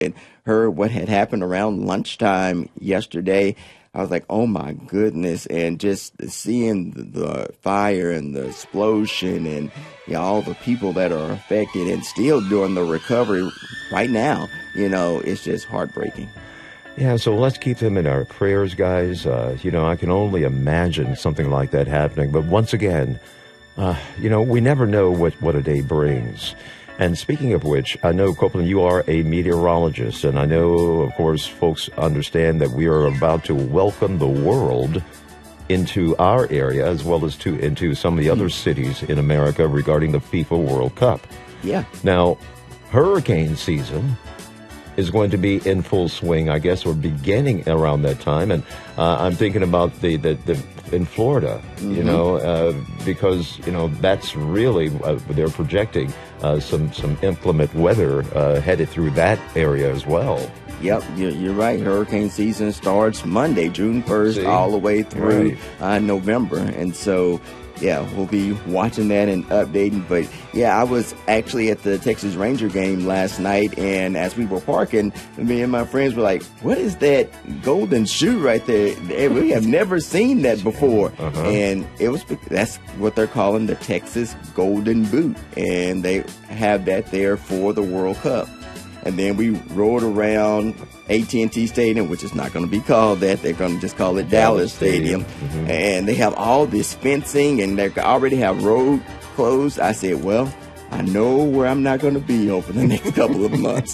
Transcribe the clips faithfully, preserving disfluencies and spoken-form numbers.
and heard what had happened around lunchtime yesterday, I was like, oh, my goodness. And just seeing the, the fire and the explosion and you know, all the people that are affected and still doing the recovery right now, you know, it's just heartbreaking. Yeah, so let's keep them in our prayers, guys. Uh, you know, I can only imagine something like that happening. But once again, uh, you know, we never know what, what a day brings. And speaking of which, I know, Copeland, you are a meteorologist, and I know, of course, folks understand that we are about to welcome the world into our area as well as to into some of the other cities in America regarding the FIFA World Cup. Yeah. Now, hurricane season is going to be in full swing, I guess, or beginning around that time. And uh, I'm thinking about the, the, the in Florida, mm-hmm. you know, uh, because, you know, that's really, uh, they're projecting uh, some, some inclement weather uh, headed through that area as well. Yep, you're, you're right. Hurricane season starts Monday, June first, See? all the way through right. uh, November. And so, yeah, we'll be watching that and updating. But, yeah, I was actually at the Texas Ranger game last night, and as we were parking, me and my friends were like, what is that golden shoe right there? We have never seen that before. Uh-huh. And it was that's what they're calling the Texas Golden Boot, and they have that there for the World Cup. And then we rode around A T and T Stadium, which is not going to be called that. They're going to just call it Dallas, Dallas Stadium. Stadium. Mm-hmm. And they have all this fencing, and they already have road closed. I said, well, I know where I'm not going to be over the next couple of months.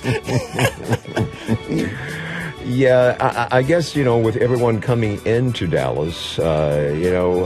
Yeah, I, I guess, you know, with everyone coming into Dallas, uh, you know,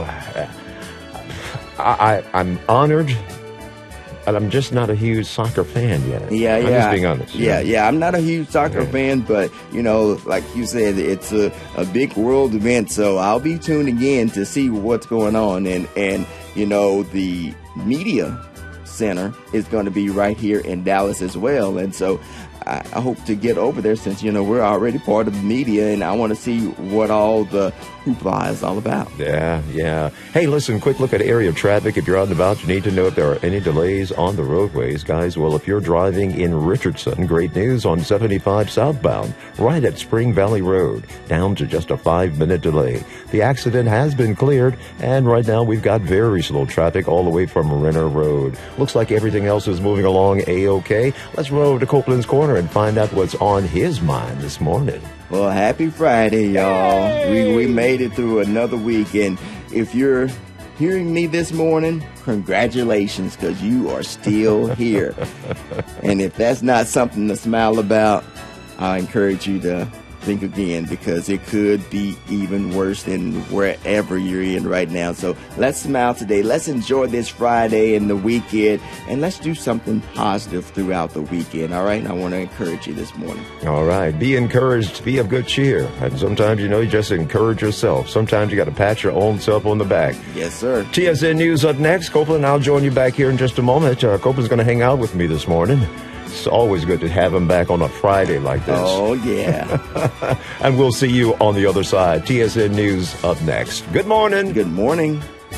I, I, I'm honored. And I'm just not a huge soccer fan yet. Yeah, yeah. I'm just being honest. Yeah, yeah. yeah. I'm not a huge soccer yeah. fan, but, you know, like you said, it's a, a big world event. So I'll be tuning in to see what's going on. And, and you know, the media center is going to be right here in Dallas as well. And so I, I hope to get over there since, you know, we're already part of the media, and I want to see what all the hoopla is all about. Yeah, yeah. Hey, listen, quick look at area traffic. If you're out and about, you need to know if there are any delays on the roadways. Guys, well, if you're driving in Richardson, great news on seventy-five southbound, right at Spring Valley Road, down to just a five-minute delay. The accident has been cleared, and right now we've got very slow traffic all the way from Renner Road. Looks like everything else is moving along A-OK. Let's run over to Copeland's Corner and find out what's on his mind this morning. Well, happy Friday, y'all. We, we made it through another week, and if you're hearing me this morning, congratulations, because you are still here. And if that's not something to smile about, I encourage you to think again, because it could be even worse than wherever you're in right now. So let's smile today. Let's enjoy this Friday and the weekend, and let's do something positive throughout the weekend. All right. And I want to encourage you this morning. All right. Be encouraged. Be of good cheer. And sometimes, you know, you just encourage yourself. Sometimes you got to pat your own self on the back. Yes, sir. T S N News up next. Copeland, I'll join you back here in just a moment. Uh, Copeland's going to hang out with me this morning. It's always good to have him back on a Friday like this. Oh, yeah. And we'll see you on the other side. T S N News up next. Good morning. Good morning.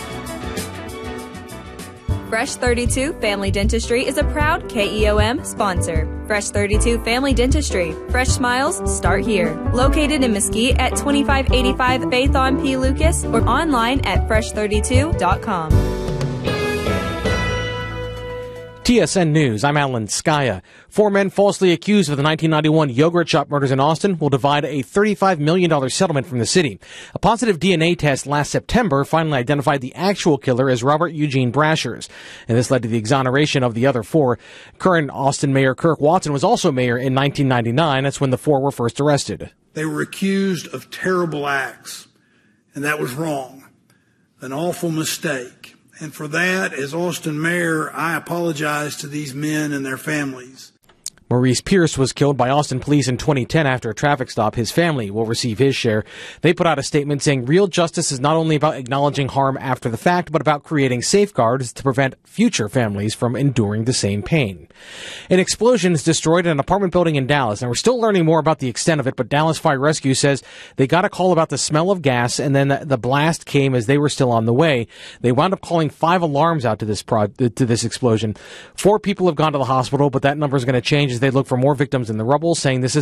Fresh thirty-two Family Dentistry is a proud K E O M sponsor. Fresh thirty-two Family Dentistry. Fresh smiles start here. Located in Mesquite at twenty-five eighty-five Faith on P. Lucas or online at fresh thirty-two dot com. T S N News, I'm Alan Skaya. Four men falsely accused of the nineteen ninety-one yogurt shop murders in Austin will divide a thirty-five million dollars settlement from the city. A positive D N A test last September finally identified the actual killer as Robert Eugene Brashers, and this led to the exoneration of the other four. Current Austin Mayor Kirk Watson was also mayor in nineteen ninety-nine. That's when the four were first arrested. They were accused of terrible acts, and that was wrong, an awful mistake. And for that, as Austin mayor, I apologize to these men and their families. Maurice Pierce was killed by Austin police in twenty ten after a traffic stop. His family will receive his share. They put out a statement saying real justice is not only about acknowledging harm after the fact, but about creating safeguards to prevent future families from enduring the same pain. An explosion has destroyed an apartment building in Dallas, and we're still learning more about the extent of it, but Dallas Fire Rescue says they got a call about the smell of gas, and then the blast came as they were still on the way. They wound up calling five alarms out to this pro- to this explosion. Four people have gone to the hospital, but that number is going to change as they look for more victims in the rubble, saying this is